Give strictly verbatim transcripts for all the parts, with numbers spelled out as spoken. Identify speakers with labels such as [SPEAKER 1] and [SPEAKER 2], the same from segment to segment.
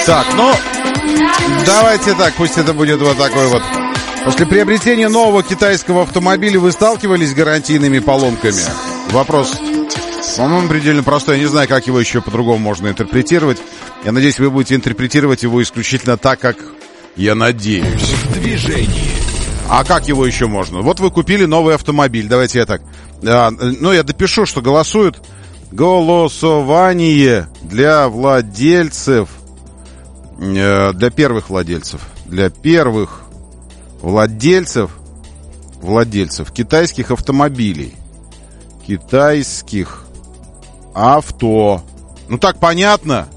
[SPEAKER 1] Так, ну, давайте так, пусть это будет вот такой вот. После приобретения нового китайского автомобиля вы сталкивались с гарантийными поломками? Вопрос, по-моему, предельно простой. Я не знаю, как его еще по-другому можно интерпретировать. Я надеюсь, вы будете интерпретировать его исключительно так, как я надеюсь.
[SPEAKER 2] В движении.
[SPEAKER 1] А как его еще можно? Вот вы купили новый автомобиль. Давайте я так. А, ну, я допишу, что голосуют. Голосование для владельцев. Э, для первых владельцев. Для первых владельцев. Владельцев китайских автомобилей. Китайских авто. Ну, так понятно.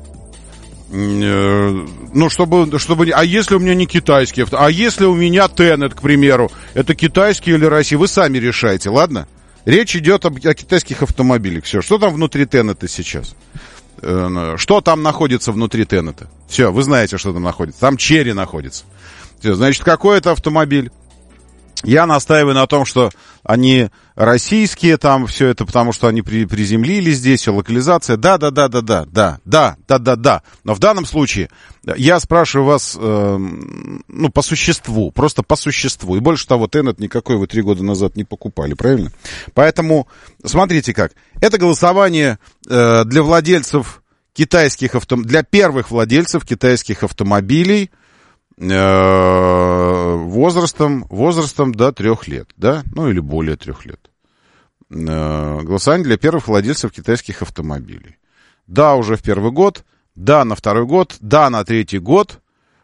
[SPEAKER 1] Ну, чтобы, чтобы... А если у меня не китайский авто? А если у меня Тенет, к примеру? Это китайский или российский? Вы сами решайте, ладно? Речь идет об, о китайских автомобилях. Все. Что там внутри Тенета сейчас? Что там находится внутри Тенета? Все, вы знаете, что там находится. Там Черри находится. Все, значит, какой это автомобиль? Я настаиваю на том, что они российские, там все это, потому что они при, приземлились здесь, локализация. Да, да, да, да, да, да, да, да, да, да. Но в данном случае я спрашиваю вас, э, ну, по существу, просто по существу. И больше того, Тенет никакой вы три года назад не покупали, правильно? Поэтому, смотрите как. Это голосование э, для владельцев китайских автомобилей, для первых владельцев китайских автомобилей, возрастом, возрастом до трех лет, да, ну или более трех лет. Голосование для первых владельцев китайских автомобилей. Да, уже в первый год, да, на второй год, да, на третий год.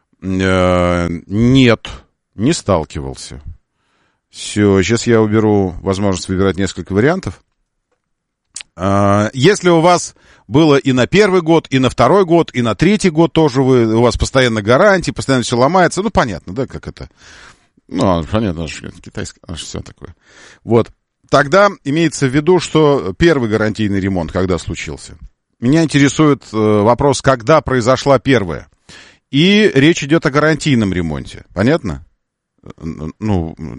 [SPEAKER 1] Нет, не сталкивался. Все, сейчас я уберу возможность выбирать несколько вариантов. Если у вас было и на первый год, и на второй год, и на третий год тоже вы, у вас постоянно гарантии, постоянно все ломается, ну, понятно, да, как это? Ну, понятно, китайское, все такое. Вот. Тогда имеется в виду, что первый гарантийный ремонт, когда случился. Меня интересует э, вопрос, когда произошла первая. И речь идет о гарантийном ремонте. Понятно? Ну,